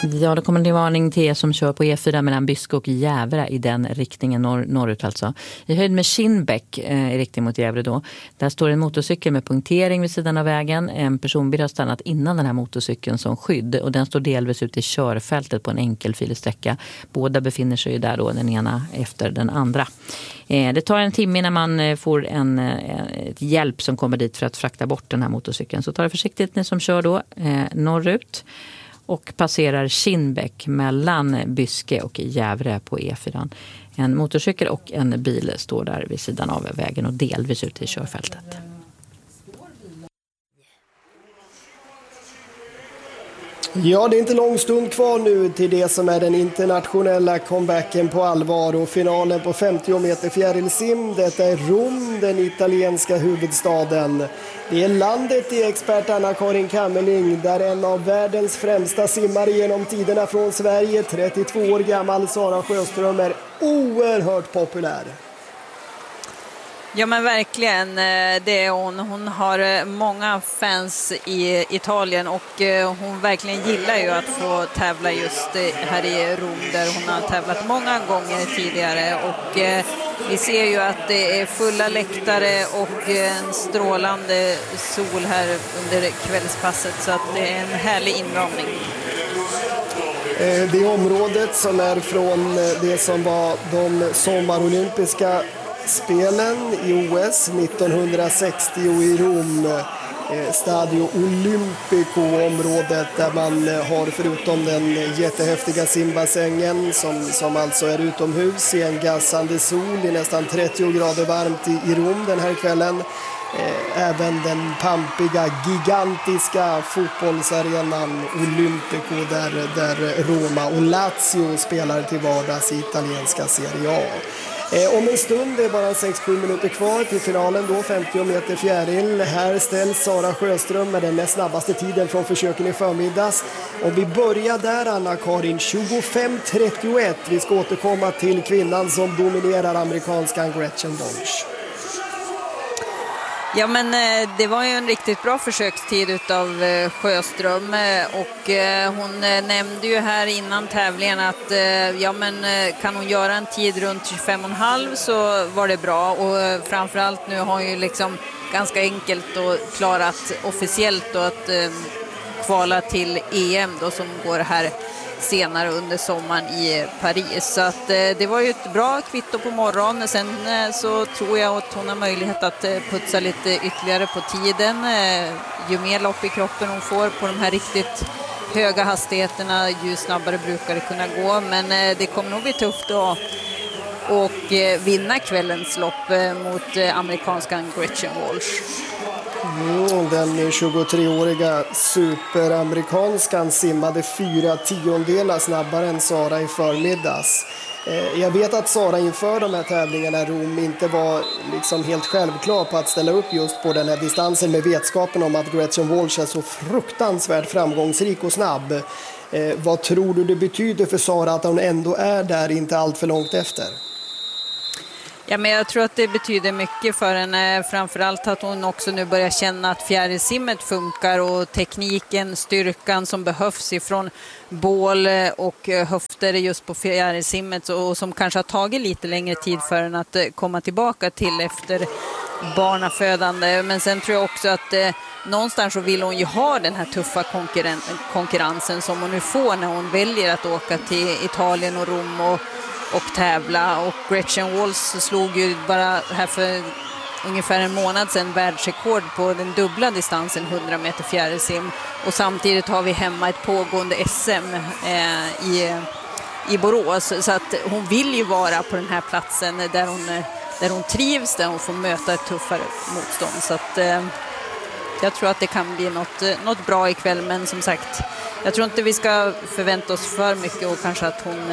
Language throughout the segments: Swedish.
Ja, det kommer en varning till er som kör på E4 mellan Byske och Gävle i den riktningen norrut alltså. I höjd med Kinnbäck i riktning mot Gävle då. Där står en motorcykel med punktering vid sidan av vägen. En personbil har stannat innan den här motorcykeln som skydd och den står delvis ute i körfältet på en enkelfilig sträcka. Båda befinner sig ju där då, den ena efter den andra. Det tar en timme när man får ett hjälp som kommer dit för att frakta bort den här motorcykeln. Så ta det försiktigt ni som kör då norrut. Och passerar Kinnbäck mellan Byske och Gävle på E4. En motorcykel och en bil står där vid sidan av vägen och delvis ute i körfältet. Ja, det är inte lång stund kvar nu till det som är den internationella comebacken på allvar och finalen på 50 meter fjärilsim. Detta är Rom, den italienska huvudstaden. Det är landet i expert Anna-Karin Kammerling där en av världens främsta simmare genom tiderna från Sverige, 32 år gammal Sara Sjöström, är oerhört populär. Ja men verkligen, det är hon. Hon har många fans i Italien och hon verkligen gillar ju att få tävla just här i Rom där hon har tävlat många gånger tidigare och vi ser ju att det är fulla läktare och en strålande sol här under kvällspasset så att det är en härlig inramning. Det området som är från det som var de sommarolympiska spelen i OS 1960 i Rom, Stadio Olimpico-området där man har förutom den jättehäftiga simbassängen som alltså är utomhus i en gassande sol i nästan 30 grader varmt i Rom den här kvällen. Även den pampiga, gigantiska fotbollsarenan Olimpico där Roma och Lazio spelar till vardags i italienska Serie A. Om en stund, det är bara 6-7 minuter kvar till finalen då, 50 meter fjäril. Här ställs Sara Sjöström med den näst snabbaste tiden från försöken i förmiddags. Och vi börjar där, Anna-Karin, 25.31. Vi ska återkomma till kvinnan som dominerar amerikanskan Gretchen Walsh. Ja men det var ju en riktigt bra försökstid utav Sjöström och hon nämnde ju här innan tävlingen att ja men kan hon göra en tid runt 25,5 så var det bra och framförallt nu har hon ju liksom ganska enkelt och klarat officiellt då att kvala till EM då som går här senare under sommaren i Paris. Så att det var ju ett bra kvitto på morgonen. Sen så tror jag att hon har möjlighet att putsa lite ytterligare på tiden. Ju mer lopp i kroppen hon får på de här riktigt höga hastigheterna, ju snabbare brukar det kunna gå. Men det kommer nog bli tufft då och vinna kvällens lopp mot amerikanskan Gretchen Walsh. Den 23-åriga superamerikanskan simmade 4/10 snabbare än Sara i förmiddags. Jag vet att Sara inför de här tävlingarna i Rom inte var liksom helt självklar på att ställa upp just på den här distansen med vetskapen om att Gretchen Walsh är så fruktansvärt framgångsrik och snabb. Vad tror du det betyder för Sara att hon ändå är där inte allt för långt efter? Ja, men jag tror att det betyder mycket för henne, framförallt att hon också nu börjar känna att fjärilsimmet funkar och tekniken, styrkan som behövs ifrån bål och höfter just på fjärilsimmet och som kanske har tagit lite längre tid för henne att komma tillbaka till efter barnafödande. Men sen tror jag också att någonstans så vill hon ju ha den här tuffa konkurrensen som hon nu får när hon väljer att åka till Italien och Rom och tävla. Och Gretchen Walsh slog ju bara här för ungefär en månad sedan världsrekord på den dubbla distansen 100 meter fjärilsim. Och samtidigt har vi hemma ett pågående SM i Borås. Så att hon vill ju vara på den här platsen där hon trivs, där hon får möta ett tuffare motstånd. Så att jag tror att det kan bli något bra ikväll. Men som sagt, jag tror inte vi ska förvänta oss för mycket och kanske att hon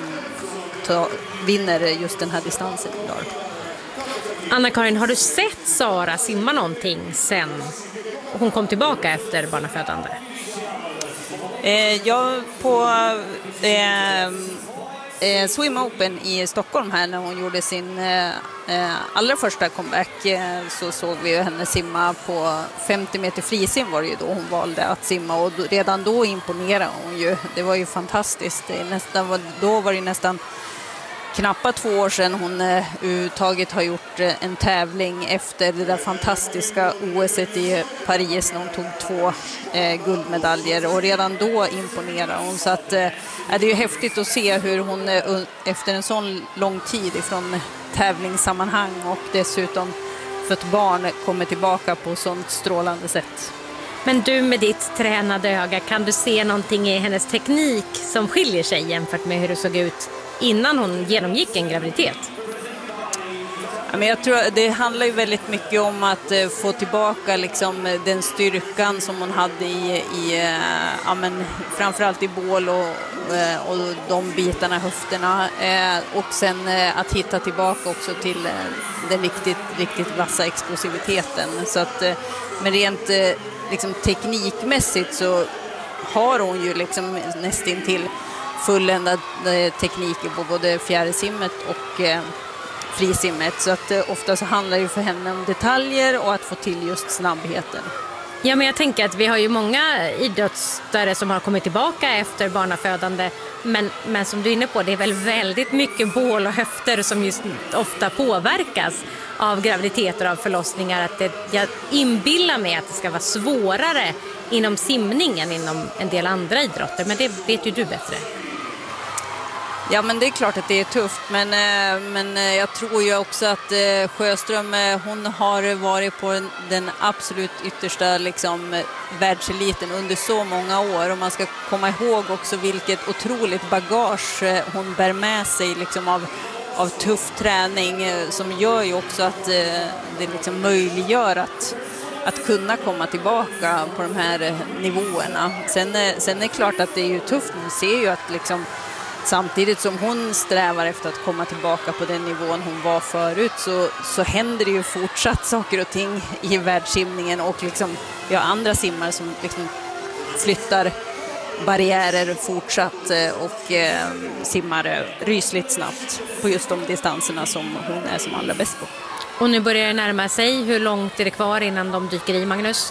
vinner just den här distansen idag. Anna-Karin, har du sett Sara simma någonting sen hon kom tillbaka efter barnafödande? Ja, på Swim Open i Stockholm här när hon gjorde sin allra första comeback, så såg vi ju henne simma på 50 meter frisim var det ju då hon valde att simma, och redan då imponerade hon ju. Det var ju fantastiskt. Då var det nästan knappt 2 år sedan hon överhuvudtaget har gjort en tävling efter det där fantastiska OS i Paris när hon tog 2 guldmedaljer, och redan då imponerar hon. Så att, det är ju häftigt att se hur hon efter en sån lång tid ifrån tävlingssammanhang och dessutom för ett barn kommer tillbaka på sånt strålande sätt. Men du med ditt tränade öga, kan du se någonting i hennes teknik som skiljer sig jämfört med hur det såg ut innan hon genomgick en graviditet? Ja, men jag tror det handlar ju väldigt mycket om att få tillbaka liksom den styrkan som hon hade ja, men framförallt i bål och de bitarna, höfterna, och sen att hitta tillbaka också till den riktigt vassa explosiviteten. Så att, men rent liksom teknikmässigt så har hon ju liksom nästintill fulländad tekniker på både fjärilsimmet och frisimmet. Så att ofta så handlar det för henne om detaljer och att få till just snabbheten. Ja, men jag tänker att vi har ju många idrottare som har kommit tillbaka efter barnafödande. Men som du är inne på, det är väl väldigt mycket bål och höfter som just ofta påverkas av graviditeter och av förlossningar. Att jag inbillar mig att det ska vara svårare inom simningen inom en del andra idrotter. Men det vet ju du bättre. Ja, men det är klart att det är tufft, men jag tror ju också att Sjöström, hon har varit på den absolut yttersta liksom, världseliten under så många år, och man ska komma ihåg också vilket otroligt bagage hon bär med sig liksom, av tuff träning, som gör ju också att det liksom möjliggör att kunna komma tillbaka på de här nivåerna. Sen är det klart att det är ju tufft. Vi ser ju att liksom, samtidigt som hon strävar efter att komma tillbaka på den nivån hon var förut, så händer det ju fortsatt saker och ting i världssimningen, och liksom, vi har andra simmare som liksom flyttar barriärer fortsatt och simmar rysligt snabbt på just de distanserna som hon är som allra bäst på. Och nu börjar det närma sig. Hur långt är det kvar innan de dyker i, Magnus?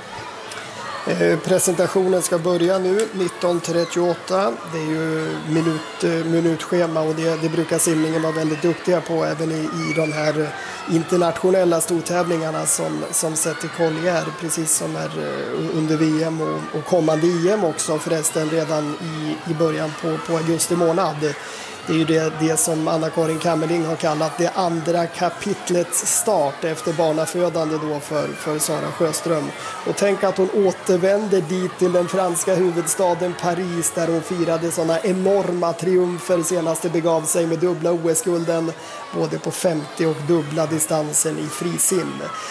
Presentationen ska börja nu 19:38. Det är ju minutschema, och det brukar simningen vara väldigt duktiga på även i de här internationella stortävlingarna som sätter Collier, precis som är under VM och kommande EM också förresten redan i början på augusti månad. Det är ju det som Anna-Karin Kammerling har kallat det andra kapitlets start efter barnafödande då för Sara Sjöström. Och tänk att hon återvänder dit till den franska huvudstaden Paris, där hon firade sådana enorma triumfer senast det begav sig med dubbla OS-gulden både på 50 och dubbla distansen i frisim.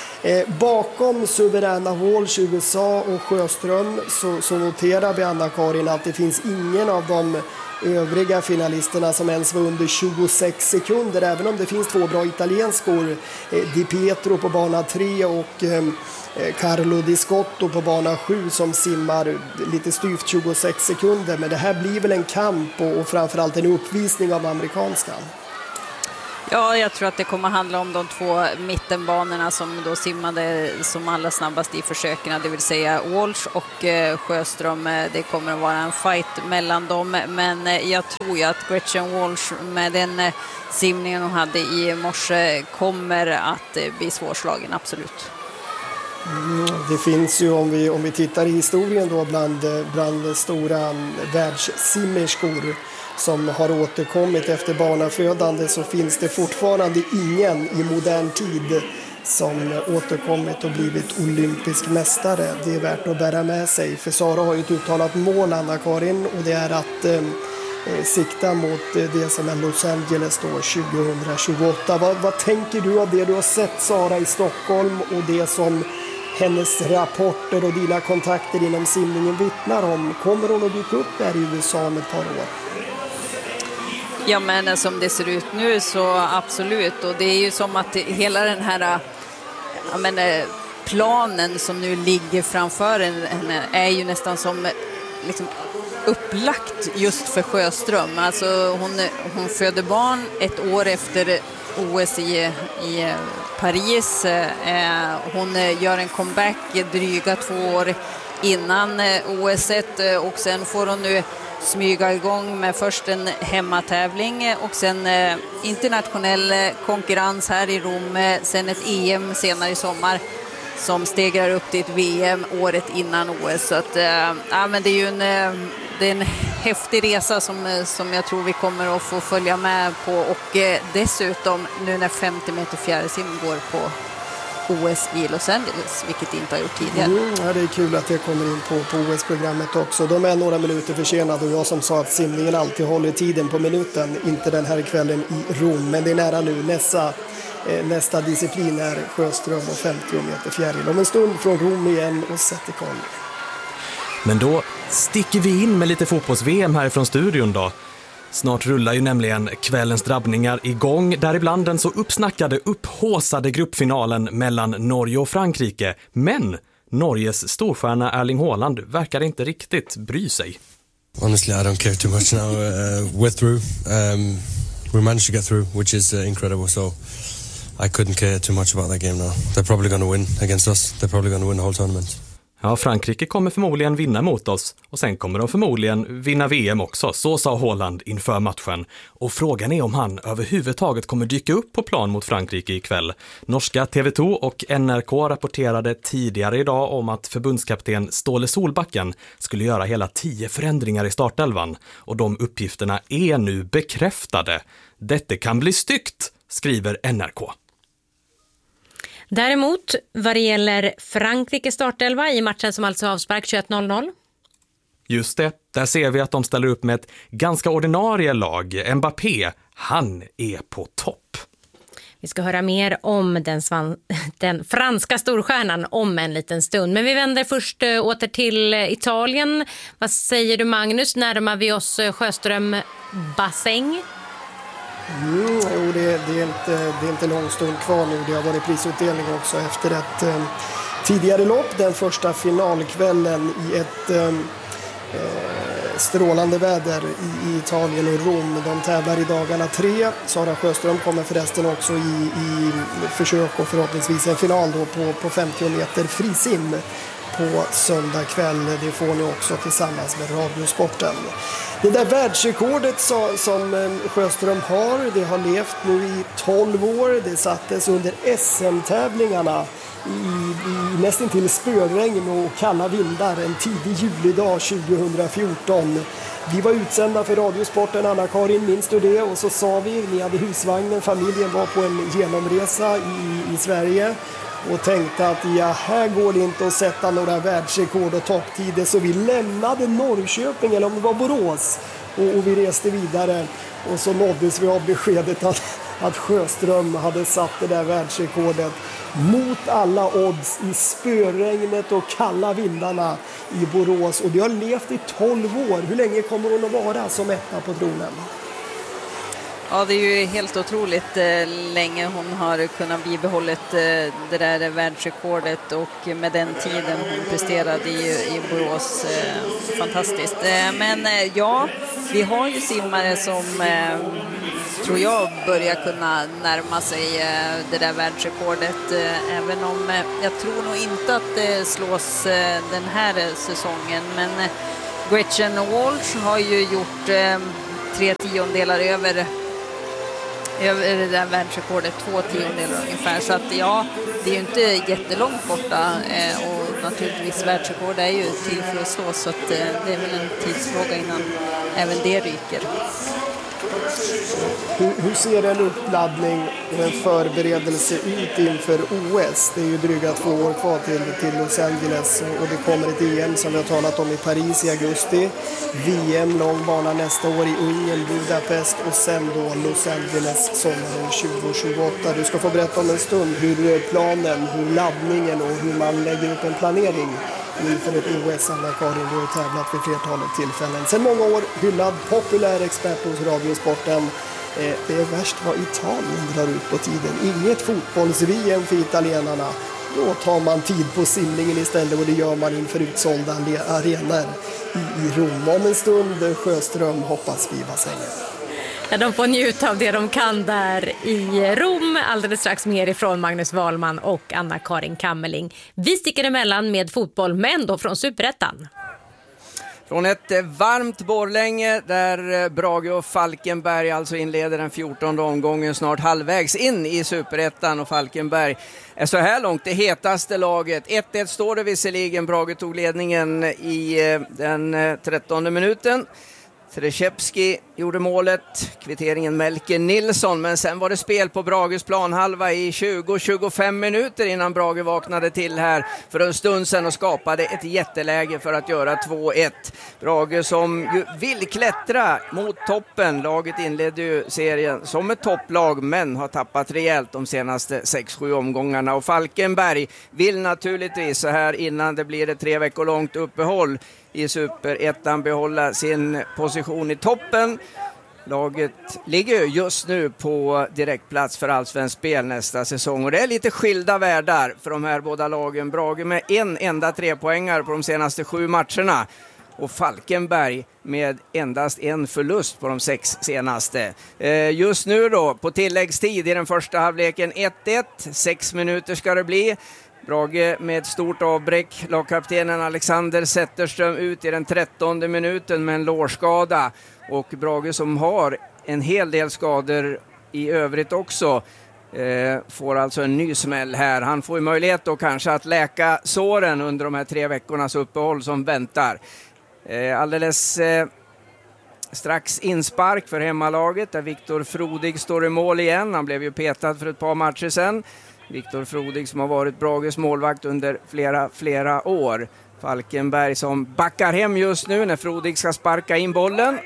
Bakom suveräna Walsh, USA och Sjöström så noterar vi, Anna-Karin, att det finns ingen av de övriga finalisterna som ens var under 26 sekunder, även om det finns 2 bra italienskor, Di Pietro på bana 3 och Carlo Di Scotto på bana 7 som simmar lite styvt 26 sekunder. Men det här blir väl en kamp och framförallt en uppvisning av amerikanskan. Ja, jag tror att det kommer handla om de 2 mittenbanorna som då simmade som allra snabbast i försöken, det vill säga Walsh och Sjöström. Det kommer att vara en fight mellan dem, men jag tror ju att Gretchen Walsh med den simningen hon hade i morse kommer att bli svårslagen, absolut. Det finns ju, om vi tittar i historien då, bland stora världssimmerskor som har återkommit efter barnafödande, så finns det fortfarande ingen i modern tid som återkommit och blivit olympisk mästare. Det är värt att bära med sig, för Sara har ju ett uttalat mål, Anna-Karin, och det är att sikta mot det som är Los Angeles då 2028. Vad tänker du av det du har sett Sara i Stockholm och det som hennes rapporter och dina kontakter inom simningen vittnar om? Kommer hon att dyka upp där i USA om ett par år? Ja, men som det ser ut nu så absolut, och det är ju som att hela den här planen som nu ligger framför henne är ju nästan som liksom upplagt just för Sjöström. Alltså hon födde barn ett år efter OS i Paris. Hon gör en comeback dryga 2 år innan OS-et och sen får hon nu smyga igång med först en hemmatävling och sen internationell konkurrens här i Rom, sen ett EM senare i sommar som stegrar upp till ett VM året innan OS. Så att, men det är ju en häftig resa som jag tror vi kommer att få följa med på och dessutom nu när 50 meter fjärilsim går på OS i Los Angeles, vilket inte har gjort tidigare. Ja, det är kul att det kommer in på OS-programmet också. De är några minuter försenade och jag som sa att simningen alltid håller tiden på minuten, inte den här kvällen i Rom, men det är nära nu. Nästa disciplin är Sjöström och 50 meter fjäril. Om en stund från Rom igen och sätter koll. Men då sticker vi in med lite fotbolls-VM härifrån studion då. Snart rullar ju nämligen kvällens drabbningar igång, däribland den så uppsnackade, upphåsade gruppfinalen mellan Norge och Frankrike. Men Norges storstjärna Erling Haaland verkar inte riktigt bry sig. Honestly, I don't care too much now. We're through. We managed to get through, which is incredible. So I couldn't care too much about that game now. They're probably going to win against us. They're probably going to win the whole tournament. Ja, Frankrike kommer förmodligen vinna mot oss och sen kommer de förmodligen vinna VM också, så sa Haaland inför matchen. Och frågan är om han överhuvudtaget kommer dyka upp på plan mot Frankrike ikväll. Norska TV2 och NRK rapporterade tidigare idag om att förbundskapten Ståle Solbacken skulle göra hela 10 förändringar i startelvan. Och de uppgifterna är nu bekräftade. Detta kan bli styggt, skriver NRK. Däremot, vad det gäller Frankrike startelva i matchen som alltså avspark 21:00. Just det, där ser vi att de ställer upp med ett ganska ordinarie lag. Mbappé, han är på topp. Vi ska höra mer om den franska storstjärnan om en liten stund. Men vi vänder först åter till Italien. Vad säger du, Magnus? Närmar vi oss Sjöström bassäng? Jo, det är inte lång stund kvar nu. Det har varit prisutdelning också efter ett tidigare lopp. Den första finalkvällen i ett strålande väder i Italien och Rom. De tävlar i dagarna 3. Sara Sjöström kommer förresten också i försök och förhoppningsvis en final då på 50 meter frisim på söndag kväll. Det får ni också tillsammans med Radiosporten. Det där världsrekordet som Sjöström har, det har levt nu i 12 år. Det sattes under SM-tävlingarna i nästan till spöregn och kalla vindar en tidig julidag 2014. Vi var utsända för Radiosporten, Anna-Karin, minns du det? Och så sa ni hade husvagnen, familjen var på en genomresa i Sverige. Och tänkte att här går det inte att sätta några världsrekord och topptider. Så vi lämnade Norrköping, eller om det var Borås. Och vi reste vidare. Och så nåddes vi av beskedet att Sjöström hade satt det där världsrekordet. Mot alla odds i spöregnet och kalla vindarna i Borås. Och det har levt i 12 år. Hur länge kommer hon att vara som etta på tronen? Ja, det är ju helt otroligt länge hon har kunnat bibehållet det där världsrekordet och med den tiden hon presterade i Borås. Fantastiskt. Men ja, vi har ju simmare som tror jag börjar kunna närma sig det där världsrekordet. Även om jag tror nog inte att det slås den här säsongen. Men Gretchen Walsh har ju gjort 3/10 över det där världsrekordet, 2/10 ungefär. Så att ja, det är ju inte jättelångt borta och naturligtvis världsrekord är ju till för att slå, så att det är väl en tidsfråga innan även det ryker. Hur ser en uppladdning och en förberedelse ut inför OS? Det är ju dryga 2 år kvar till Los Angeles och det kommer ett EM som vi har talat om i Paris i augusti. VM, lång bana nästa år i Ungern, Budapest och sen då Los Angeles sommaren 2028. Du ska få berätta om en stund hur planen, hur laddningen och hur man lägger upp en planering inför ett OS. Anna-Karin, du har tävlat vid flertalet tillfällen. Sen många år hyllad, populär expert hos Radiosporten. Det är värst vad Italien drar ut på tiden. Inget fotbolls-VM för italienarna. då tar man tid på simningen istället, och det gör man inför utsålda arenor i Rom. Om en stund Sjöström hoppas vi i bassängen. Ja, de får njuta av det de kan där i Rom. Alldeles strax mer ifrån Magnus Wahlman och Anna-Karin Kammerling. Vi sticker emellan med fotboll, men då från Superettan. Från ett varmt Borlänge där Brage och Falkenberg alltså inleder den 14:e omgången, snart halvvägs in i Superettan, och Falkenberg är så här långt det hetaste laget. 1-1 står det visserligen. Brage tog ledningen i den 13:e minuten. Treshevski gjorde målet, kvitteringen Melker Nilsson, men sen var det spel på Brages planhalva i 20-25 minuter innan Brage vaknade till här för en stund sedan och skapade ett jätteläge för att göra 2-1. Brage som ju vill klättra mot toppen. Laget inledde ju serien som ett topplag men har tappat rejält de senaste 6-7 omgångarna, och Falkenberg vill naturligtvis så här innan det blir ett 3 veckor långt uppehåll i Superettan behålla sin position i toppen. Laget ligger just nu på direktplats för allsvensk spel nästa säsong, och det är lite skilda världar för de här båda lagen. Brage med en enda 3-poängare på de senaste 7 matcherna, och Falkenberg med endast en förlust på de 6 senaste. Just nu då på tilläggstid i den första halvleken 1-1, 6 minuter ska det bli. Brage med stort avbräck, lagkaptenen Alexander Zetterström ut i den 13:e minuten med en lårskada, och Brage som har en hel del skador i övrigt också får alltså en ny smäll här. Han får ju möjlighet då kanske att läka såren under de här 3 veckornas uppehåll som väntar. Alldeles strax inspark för hemmalaget där Viktor Frodig står i mål igen. Han blev ju petad för ett par matcher sedan. Viktor Frodig som har varit Brages målvakt under flera år. Falkenberg som backar hem just nu när Frodig ska sparka in bollen.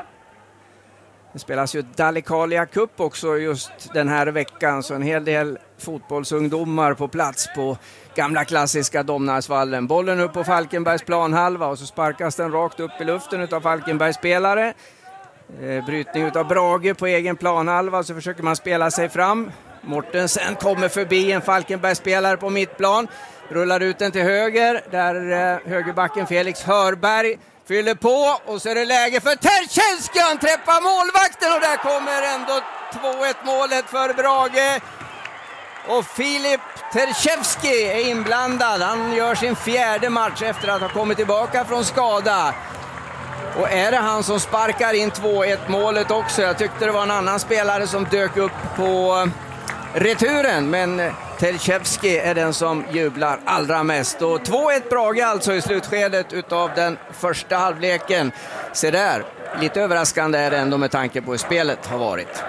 Det spelas ju Dalecarlia Cup också just den här veckan, så en hel del fotbollsungdomar på plats på gamla klassiska Domnarsvallen. Bollen upp på Falkenbergs planhalva och så sparkas den rakt upp i luften utav Falkenbergs spelare. Brytning utav Brage på egen planhalva, så försöker man spela sig fram. Mortensen kommer förbi en Falkenbergsspelare på mittplan, rullar ut den till höger där högerbacken Felix Hörberg fyller på, och så är det läge för Terchenski, han träffar målvakten, och där kommer ändå 2-1 målet för Brage. Och Filip Terchenski är inblandad, han gör sin 4:e match efter att ha kommit tillbaka från skada. Och är det han som sparkar in 2-1 målet också? Jag tyckte det var en annan spelare som dök upp på returen, men Terchenski är den som jublar allra mest. Och 2-1 Brage alltså i slutskedet utav den första halvleken. Se där, lite överraskande är det ändå med tanke på hur spelet har varit.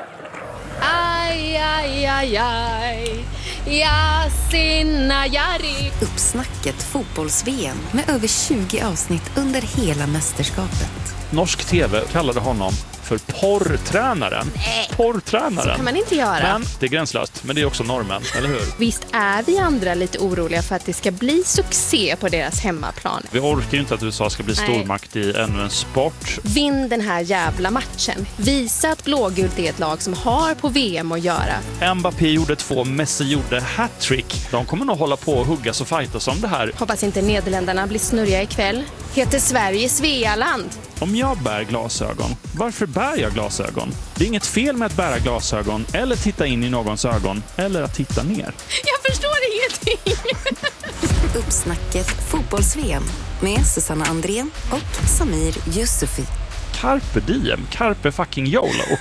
Aj, aj, aj, aj. Ja, sinna, jari. Uppsnacket fotbolls-VM med över 20 avsnitt under hela mästerskapet. Norsk TV kallade honom för porrtränaren. Porrtränaren. Så kan man inte göra. Men det är gränslöst, men det är också normen, eller hur? Visst är vi andra lite oroliga för att det ska bli succé på deras hemmaplan. Vi orkar ju inte att USA ska bli stormakt i ännu en sport. Vinn den här jävla matchen. Visa att blågult är ett lag som har på VM att göra. Mbappé gjorde 2, Messi gjorde hattrick. De kommer nog hålla på och huggas och fightas om det här. Hoppas inte Nederländerna blir snurriga ikväll. Heter Sverige Svealand? Om jag bär glasögon, varför bär jag glasögon? Det är inget fel med att bära glasögon eller titta in i någons ögon eller att titta ner. Jag förstår ingenting. Uppsnacket fotbolls-VM med Susanna Andrén och Samir Yusufi. Carpe diem, carpe fucking YOLO.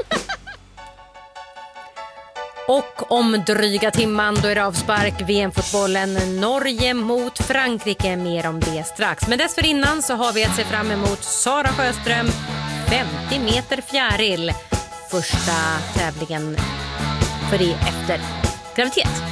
Och om dryga timman då är det avspark VM-fotbollen Norge mot Frankrike. Mer om det strax. Men dessförinnan så har vi att se fram emot Sara Sjöström 50 meter fjäril. Första tävlingen för det efter graviditet.